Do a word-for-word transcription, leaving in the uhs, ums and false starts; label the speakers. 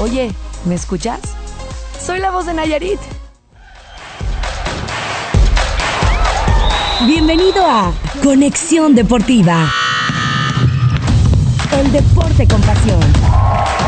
Speaker 1: Oye, ¿me escuchas? Soy la voz de Nayarit.
Speaker 2: Bienvenido a Conexión Deportiva. El deporte con pasión.